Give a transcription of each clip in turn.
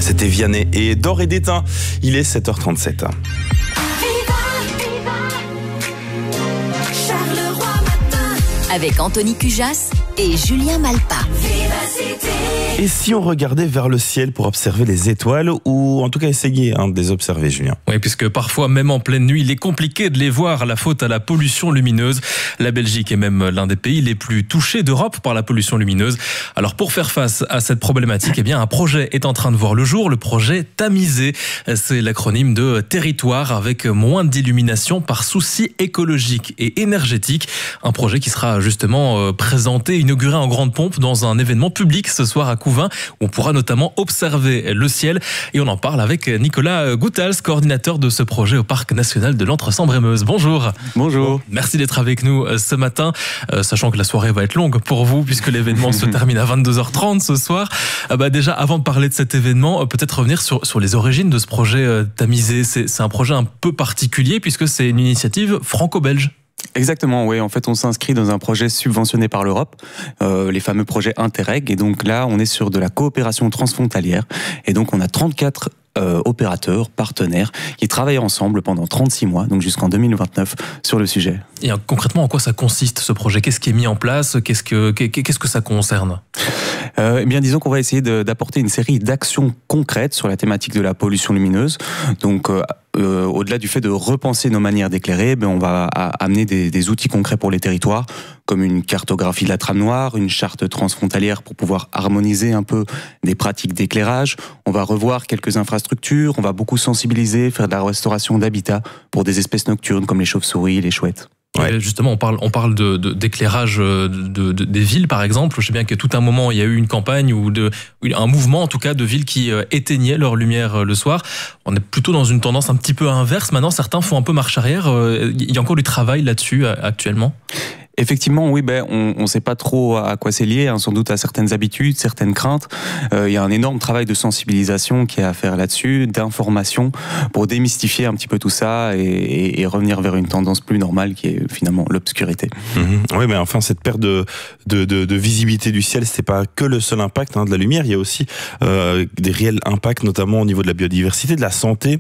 C'était Vianney et D'or et d'étain. Il est 7h37. Avec Anthony Cujas et Julien Malpa. Et si on regardait vers le ciel pour observer les étoiles, ou en tout cas essayer de les observer, Julien? Oui, puisque parfois, même en pleine nuit, il est compliqué de les voir, la faute à la pollution lumineuse. La Belgique est même l'un des pays les plus touchés d'Europe par la pollution lumineuse. Alors pour faire face à cette problématique, un projet est en train de voir le jour, le projet Tamisé. C'est l'acronyme de territoire avec moins d'illumination par souci écologique et énergétique. Un projet qui sera justement présenté, inauguré en grande pompe dans un événement public ce soir à Couvain, où on pourra notamment observer le ciel. Et on en parle avec Nicolas Goutals, coordinateur de ce projet au Parc national de l'Entre-Sambre-et-Meuse. Bonjour. Bonjour. Merci d'être avec nous ce matin, sachant que la soirée va être longue pour vous, puisque l'événement se termine à 22h30 ce soir. Déjà, avant de parler de cet événement, peut-être revenir sur les origines de ce projet Tamisé. C'est un projet un peu particulier, puisque c'est une initiative franco-belge. Exactement, oui. En fait, on s'inscrit dans un projet subventionné par l'Europe, les fameux projets Interreg. Et donc là, on est sur de la coopération transfrontalière. Et donc, on a 34 opérateurs, partenaires, qui travaillent ensemble pendant 36 mois, donc jusqu'en 2029, sur le sujet. Et concrètement, en quoi ça consiste ce projet? Qu'est-ce qui est mis en place? Qu'est-ce que ça concerne? Disons qu'on va essayer d'apporter une série d'actions concrètes sur la thématique de la pollution lumineuse. Donc, au-delà du fait de repenser nos manières d'éclairer, on va amener des outils concrets pour les territoires, comme une cartographie de la trame noire, une charte transfrontalière pour pouvoir harmoniser un peu des pratiques d'éclairage. On va revoir quelques infrastructures, on va beaucoup sensibiliser, faire de la restauration d'habitat pour des espèces nocturnes comme les chauves-souris, les chouettes. Ouais. Justement, on parle d'éclairage des villes, par exemple. Je sais bien qu'à tout un moment, il y a eu une campagne ou un mouvement, en tout cas, de villes qui éteignaient leur lumière le soir. On est plutôt dans une tendance un petit peu inverse. Maintenant, certains font un peu marche arrière. Il y a encore du travail là-dessus actuellement? Effectivement, oui, on ne sait pas trop à quoi c'est lié, sans doute à certaines habitudes, certaines craintes. Il y a un énorme travail de sensibilisation qui est à faire là-dessus, d'information, pour démystifier un petit peu tout ça et revenir vers une tendance plus normale qui est finalement l'obscurité. Oui, mais enfin, cette perte de visibilité du ciel, c'est pas que le seul impact de la lumière. Il y a aussi des réels impacts, notamment au niveau de la biodiversité, de la santé,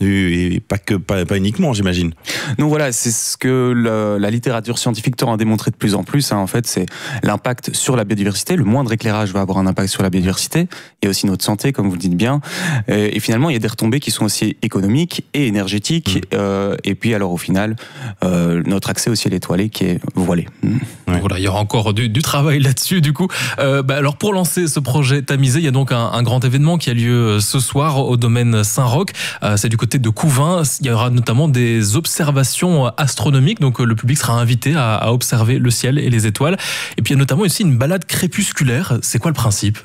et pas uniquement, j'imagine. Donc voilà, c'est ce que la littérature scientifique tend à démontrer de plus en plus. En fait, c'est l'impact sur la biodiversité. Le moindre éclairage va avoir un impact sur la biodiversité. Il y a aussi notre santé, comme vous le dites bien. Et finalement, il y a des retombées qui sont aussi économiques et énergétiques. Et puis, alors, au final, notre accès au ciel étoilé qui est voilé. Ouais. Voilà, il y aura encore du travail là-dessus, du coup. Alors, pour lancer ce projet Tamisé, il y a donc un grand événement qui a lieu ce soir au domaine Saint-Roch. C'est du côté de Couvain. Il y aura notamment des observations astronomiques. Donc, le public sera invité à observer le ciel et les étoiles. Et puis il y a notamment aussi une balade crépusculaire. C'est quoi le principe?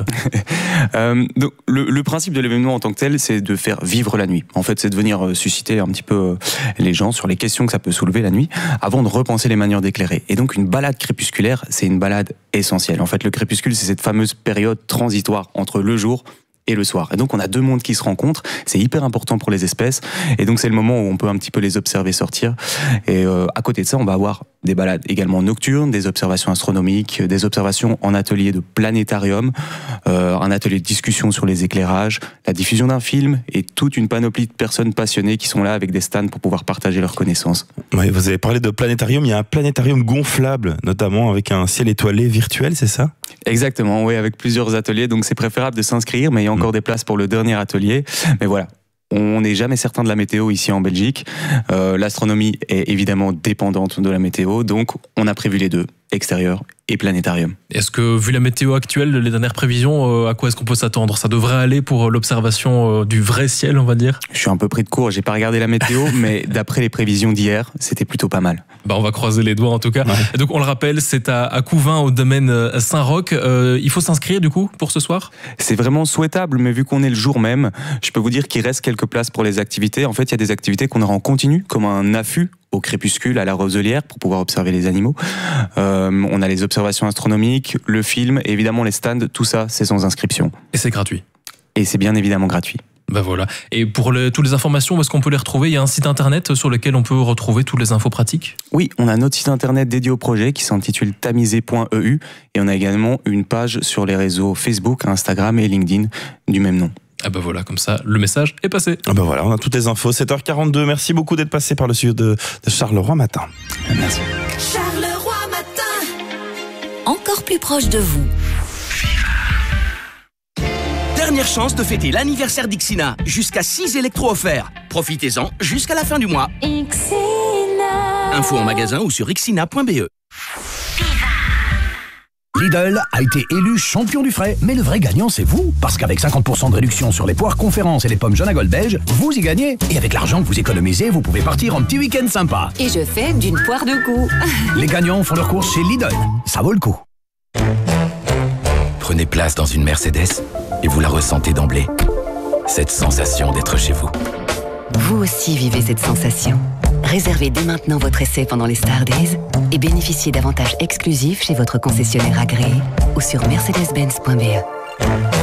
Donc, le principe de l'événement en tant que tel, c'est de faire vivre la nuit. En fait, c'est de venir susciter un petit peu les gens sur les questions que ça peut soulever la nuit, avant de repenser les manières d'éclairer. Et donc une balade crépusculaire, c'est une balade essentielle. En fait, le crépuscule, c'est cette fameuse période transitoire entre le jour et le soir. Et donc on a deux mondes qui se rencontrent, c'est hyper important pour les espèces, et donc c'est le moment où on peut un petit peu les observer sortir. Et à côté de ça, on va avoir des balades également nocturnes, des observations astronomiques, des observations en atelier de planétarium, un atelier de discussion sur les éclairages, la diffusion d'un film, et toute une panoplie de personnes passionnées qui sont là avec des stands pour pouvoir partager leurs connaissances. Oui, vous avez parlé de planétarium, il y a un planétarium gonflable, notamment avec un ciel étoilé virtuel, c'est ça? Exactement, oui, avec plusieurs ateliers, donc c'est préférable de s'inscrire, mais il y a encore des places pour le dernier atelier. Mais voilà, on n'est jamais certain de la météo ici en Belgique. L'astronomie est évidemment dépendante de la météo, donc on a prévu les deux, extérieur et planétarium. Est-ce que, vu la météo actuelle, les dernières prévisions, à quoi est-ce qu'on peut s'attendre? Ça devrait aller pour l'observation du vrai ciel, on va dire? Je suis un peu pris de court, j'ai pas regardé la météo, mais d'après les prévisions d'hier, c'était plutôt pas mal. On va croiser les doigts en tout cas. Ouais. Donc on le rappelle, c'est à Couvain, au domaine Saint-Roch. Il faut s'inscrire du coup pour ce soir? C'est vraiment souhaitable, mais vu qu'on est le jour même, je peux vous dire qu'il reste quelques places pour les activités. En fait, il y a des activités qu'on aura en continu, comme un affût au crépuscule, à la roselière, pour pouvoir observer les animaux. On a les observations astronomiques, le film, et évidemment les stands, tout ça, c'est sans inscription. Et c'est gratuit? Et c'est bien évidemment gratuit. Voilà. Et pour toutes les informations, où est-ce qu'on peut les retrouver? Il y a un site internet sur lequel on peut retrouver toutes les infos pratiques? Oui, on a notre site internet dédié au projet qui s'intitule tamisé.eu, et on a également une page sur les réseaux Facebook, Instagram et LinkedIn du même nom. Ah bah voilà, comme ça, le message est passé. Ah bah voilà, on a toutes les infos. 7h42. Merci beaucoup d'être passé par le studio de Charleroi Matin. Merci. Charleroi Matin. Encore plus proche de vous. Dernière chance de fêter l'anniversaire d'Ixina. Jusqu'à 6 électros offerts. Profitez-en jusqu'à la fin du mois. Info en magasin ou sur ixina.be. Lidl a été élu champion du frais, mais le vrai gagnant c'est vous, parce qu'avec 50% de réduction sur les poires conférences et les pommes jaune à gold belge, vous y gagnez. Et avec l'argent que vous économisez, vous pouvez partir en petit week-end sympa. Et je fais d'une poire de goût. Les gagnants font leurs courses chez Lidl, ça vaut le coup. Prenez place dans une Mercedes et vous la ressentez d'emblée. Cette sensation d'être chez vous. Vous aussi vivez cette sensation. Réservez dès maintenant votre essai pendant les Star Days et bénéficiez d'avantages exclusifs chez votre concessionnaire agréé ou sur mercedes-benz.be.